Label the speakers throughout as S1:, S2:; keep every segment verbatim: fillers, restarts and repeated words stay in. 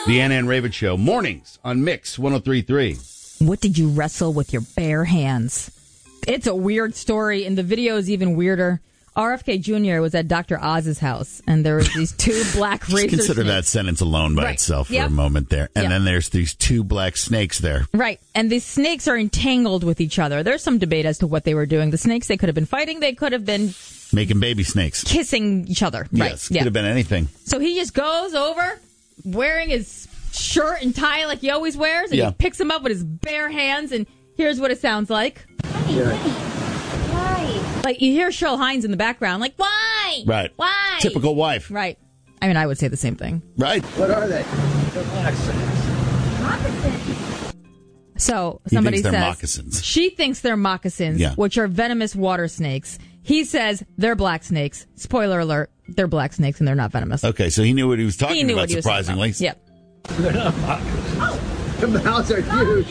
S1: The Anna and Raven Show, mornings on Mix one oh three point three.
S2: What did you wrestle with your bare hands? It's a weird story, and the video is even weirder. R F K Junior was at Doctor Oz's house, and there was these two black razor
S1: Just consider
S2: snakes.
S1: that sentence alone by
S2: Right.
S1: itself for
S2: Yep.
S1: a moment there. And
S2: Yep.
S1: then there's these two black snakes there.
S2: Right, and these snakes are entangled with each other. There's some debate as to what they were doing. The snakes, they could have been fighting. They could have been
S1: Making baby snakes.
S2: kissing each other. Right.
S1: Yes, could
S2: Yeah.
S1: have been anything.
S2: So he just goes over, wearing his shirt and tie like he always wears, and
S1: Yeah.
S2: he picks them up with his bare hands, and here's what it sounds like.
S3: Why?
S2: Like, you hear Cheryl Hines in the background, like, why?
S1: Right.
S2: Why?
S1: Typical wife.
S2: Right. I mean, I would say the same thing.
S1: Right.
S4: What are they? They're moccasins.
S3: Moccasins.
S2: So
S1: He
S2: somebody
S1: thinks they're
S2: says
S1: moccasins.
S2: she thinks they're moccasins,
S1: Yeah.
S2: which are venomous water snakes. He says they're black snakes. Spoiler alert: they're black snakes and they're not venomous.
S1: Okay, so he knew what he was talking
S2: he knew
S1: about,
S2: what he was talking
S1: surprisingly.
S2: about. Yep.
S4: They're not moccasins. The mouths are huge.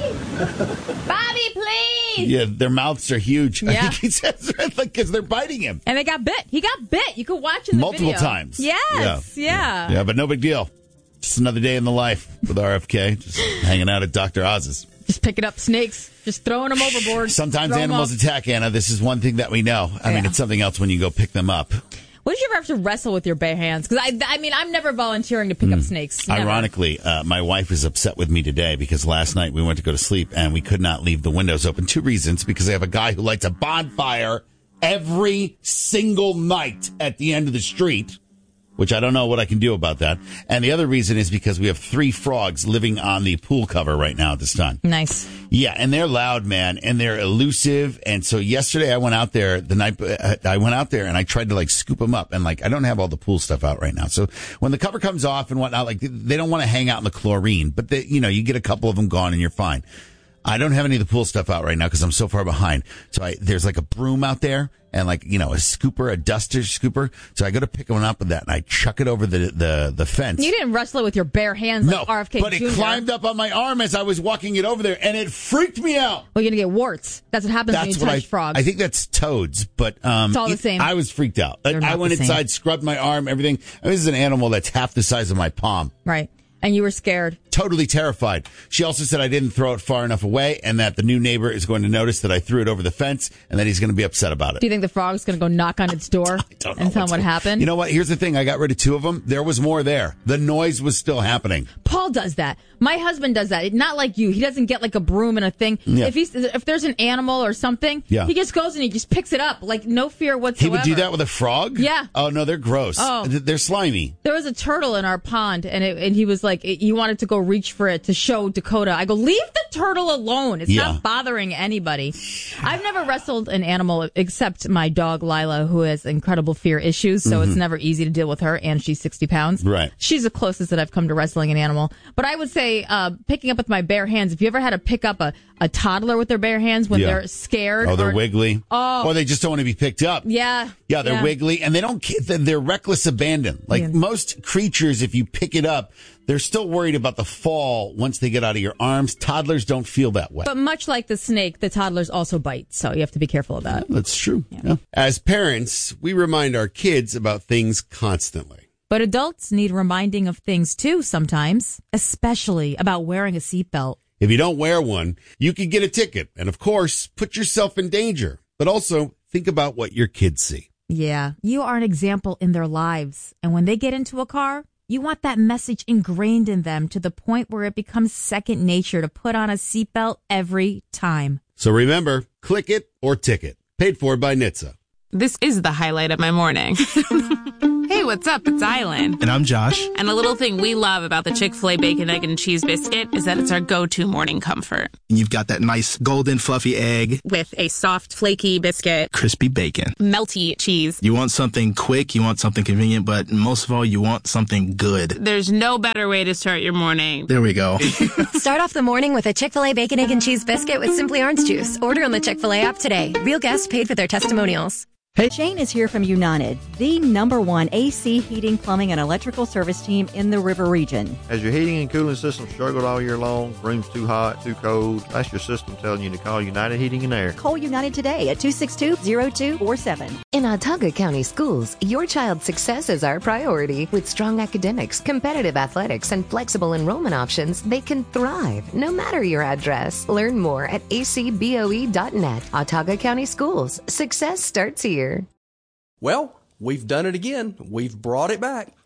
S2: Bobby, please.
S1: Yeah, their mouths are huge. I
S2: Yeah.
S1: think he says because they're biting him.
S2: And they got bit. He got bit. You could watch in the
S1: Multiple
S2: video.
S1: times.
S2: Yes.
S1: Yeah.
S2: Yeah.
S1: Yeah, but no big deal. Just another day in the life with R F K, just hanging out at Doctor Oz's.
S2: Just picking up snakes, just throwing them overboard.
S1: Sometimes
S2: Throw 'em
S1: animals
S2: up.
S1: attack, Anna. This is one thing that we know. I mean,
S2: Yeah.
S1: it's something else when you go pick them up.
S2: What did you ever have to wrestle with your bare hands? Because I, I mean, I'm never volunteering to pick up snakes. Never.
S1: Ironically, uh, my wife is upset with me today because last night we went to go to sleep and we could not leave the windows open. Two reasons: because I have a guy who lights a bonfire every single night at the end of the street, which I don't know what I can do about that. And the other reason is because we have three frogs living on the pool cover right now at this time.
S2: Nice.
S1: Yeah, and they're loud, man, and they're elusive. And so yesterday I went out there, the night, uh, I went out there and I tried to like scoop them up. And like, I don't have all the pool stuff out right now. So when the cover comes off and whatnot, like they don't want to hang out in the chlorine, but they, you know, you get a couple of them gone and you're fine. I don't have any of the pool stuff out right now because I'm so far behind. So I, there's like a broom out there and like, you know, a scooper, a duster scooper. So I go to pick one up with that and I chuck it over the, the, the fence.
S2: You didn't wrestle it with your bare hands like
S1: No,
S2: R F K
S1: but it
S2: Junior
S1: climbed up on my arm as I was walking it over there and it freaked me out.
S2: Well, you're going to get warts. That's what happens
S1: That's
S2: when you
S1: what
S2: touch
S1: I,
S2: frogs.
S1: I think that's toads, but um,
S2: It's all the
S1: it-
S2: same.
S1: I was freaked out.
S2: They're
S1: I
S2: not
S1: went
S2: the same.
S1: inside, scrubbed my arm, everything. I mean, this is an animal that's half the size of my palm.
S2: Right. And you were scared.
S1: Totally terrified. She also said I didn't throw it far enough away and that the new neighbor is going to notice that I threw it over the fence and that he's going to be upset about it.
S2: Do you think the frog's going to go knock on its door
S1: Don't know
S2: and tell him
S1: what's
S2: what
S1: going-
S2: happened?
S1: You know what? Here's the thing. I got rid of two of them. There was more there. The noise was still happening.
S2: Paul does that. My husband does that. Not like you. He doesn't get like a broom and a thing.
S1: Yeah.
S2: If he's if there's an animal or something,
S1: Yeah.
S2: he just goes and he just picks it up, like no fear
S1: He
S2: whatsoever.
S1: would do that with a frog?
S2: Yeah.
S1: Oh, no, they're gross.
S2: Oh.
S1: Th- They're slimy.
S2: There was a turtle in our pond, and it, and he was like, it, he wanted to go reach for it to show Dakota. I go, leave the turtle alone. It's
S1: Yeah.
S2: not bothering anybody. I've never wrestled an animal except my dog Lila, who has incredible fear issues, so it's never easy to deal with her, and she's sixty pounds.
S1: Right.
S2: She's the closest that I've come to wrestling an animal. But I would say uh, picking up with my bare hands. If you ever had to pick up a, a toddler with their bare hands when
S1: Yeah.
S2: they're scared.
S1: Oh, they're
S2: or,
S1: wiggly.
S2: Oh.
S1: Or they just don't want to be picked up.
S2: Yeah.
S1: Yeah, they're wiggly and they don't, ca- they're- they're reckless abandon. Like
S2: Yeah.
S1: most creatures, if you pick it up, they're still worried about the fall once they get out of your arms. Toddlers don't feel that way.
S2: But much like the snake, the toddlers also bite, so you have to be careful of that.
S1: That's true. Yeah.
S5: As parents, we remind our kids about things constantly.
S2: But adults need reminding of things too sometimes, especially about wearing a seatbelt.
S5: If you don't wear one, you could get a ticket and, of course, put yourself in danger. But also, think about what your kids see.
S2: Yeah, you are an example in their lives. And when they get into a car, you want that message ingrained in them to the point where it becomes second nature to put on a seatbelt every time.
S5: So remember, click it or ticket. Paid for by N H T S A.
S6: This is the highlight of my morning. Hey, what's up? It's Island.
S7: And I'm Josh.
S6: And a little thing we love about the Chick-fil-A Bacon, Egg, and Cheese Biscuit is that it's our go-to morning comfort.
S7: And you've got that nice golden fluffy egg,
S6: With a soft, flaky biscuit,
S7: crispy bacon.
S6: melty cheese.
S7: You want something quick, you want something convenient, but most of all, you want something good.
S6: There's no better way to start your morning.
S7: There we go.
S3: Start off the morning with a Chick-fil-A Bacon, Egg, and Cheese Biscuit with Simply Orange Juice. Order on the Chick-fil-A app today. Real guests paid for their testimonials.
S8: Hey, Shane is here from United, the number one A C heating, plumbing, and electrical service team in the River region.
S9: Has your heating and cooling system struggled all year long? Room's too hot, too cold? That's your system telling you to call United Heating and Air.
S8: Call United today at two six two, zero two four seven.
S3: In Autauga County Schools, your child's success is our priority. With strong academics, competitive athletics, and flexible enrollment options, they can thrive no matter your address. Learn more at a c b o e dot net. Autauga County Schools. Success starts here.
S10: Well, we've done it again. We've brought it back.